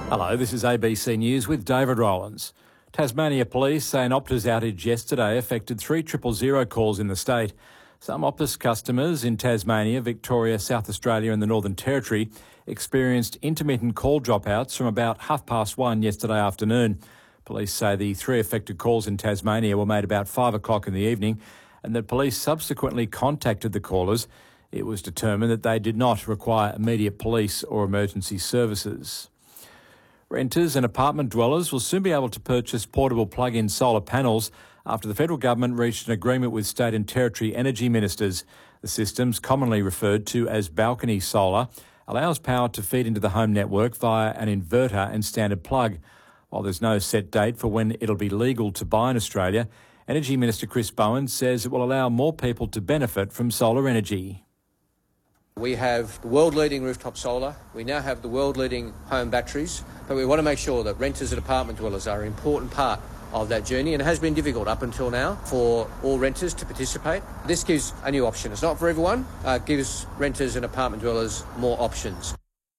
Hello, this is ABC News with David Rowlands. Tasmania Police say an Optus outage yesterday affected 3000 calls in the state. Some Optus customers in Tasmania, Victoria, South Australia and the Northern Territory experienced intermittent call dropouts from about 1:30 yesterday afternoon. Police say the 3 affected calls in Tasmania were made about 5 o'clock in the evening and that police subsequently contacted the callers. It was determined that they did not require immediate police or emergency services. Renters and apartment dwellers will soon be able to purchase portable plug-in solar panels after the federal government reached an agreement with state and territory energy ministers. The system's commonly referred to as balcony solar allows power to feed into the home network via an inverter and standard plug. While there's no set date for when it'll be legal to buy in Australia, Energy Minister Chris Bowen says it will allow more people to benefit from solar energy. We have the world-leading rooftop solar, we now have the world-leading home batteries, but we want to make sure that renters and apartment dwellers are an important part of that journey, and it has been difficult up until now for all renters to participate. This gives a new option. It's not for everyone, it gives renters and apartment dwellers more options.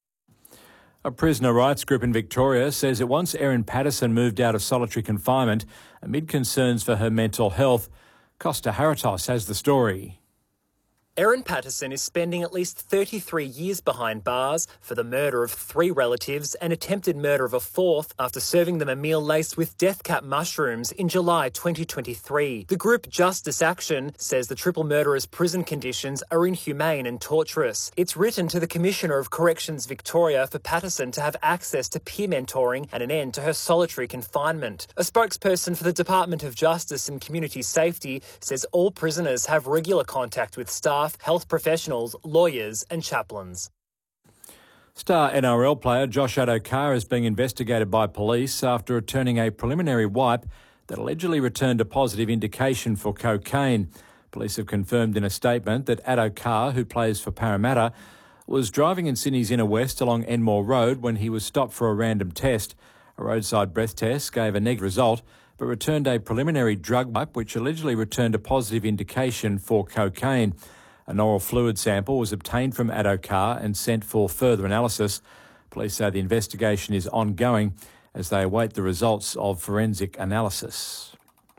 A prisoner rights group in Victoria says it wants Erin Patterson moved out of solitary confinement amid concerns for her mental health. Costa Haratos has the story. Erin Patterson is spending at least 33 years behind bars for the murder of 3 relatives and attempted murder of a 4th after serving them a meal laced with death cap mushrooms in July 2023. The group Justice Action says the triple murderer's prison conditions are inhumane and torturous. It's written to the Commissioner of Corrections Victoria for Patterson to have access to peer mentoring and an end to her solitary confinement. A spokesperson for the Department of Justice and Community Safety says all prisoners have regular contact with staff, health professionals, lawyers and chaplains. Star NRL player Josh Addo-Carr is being investigated by police after returning a preliminary wipe that allegedly returned a positive indication for cocaine. Police have confirmed in a statement that Addo-Carr, who plays for Parramatta, was driving in Sydney's inner west along Enmore Road when he was stopped for a random test. A roadside breath test gave a negative result, but returned a preliminary drug wipe which allegedly returned a positive indication for cocaine. An oral fluid sample was obtained from Addo-Carr and sent for further analysis. Police say the investigation is ongoing as they await the results of forensic analysis.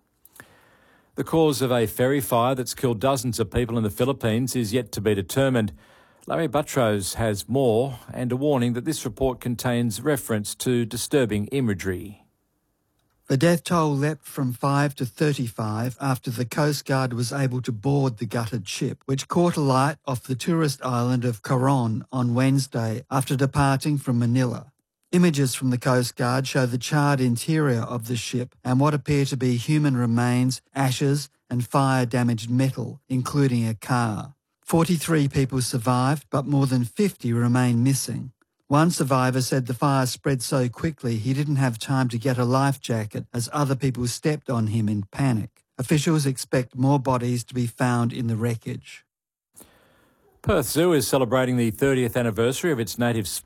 The cause of a ferry fire that's killed dozens of people in the Philippines is yet to be determined. Larry Buttrose has more and a warning that this report contains reference to disturbing imagery. The death toll leapt from 5 to 35 after the Coast Guard was able to board the gutted ship, which caught alight off the tourist island of Coron on Wednesday after departing from Manila. Images from the Coast Guard show the charred interior of the ship and what appear to be human remains, ashes and fire-damaged metal, including a car. 43 people survived, but more than 50 remain missing. One survivor said the fire spread so quickly he didn't have time to get a life jacket as other people stepped on him in panic. Officials expect more bodies to be found in the wreckage. Perth Zoo is celebrating the 30th anniversary of its native